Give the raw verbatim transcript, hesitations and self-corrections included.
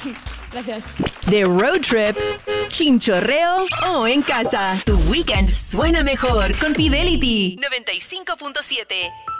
Gracias. De road trip, chinchorreo o en casa. Tu weekend suena mejor con Fidelity noventa y cinco punto siete.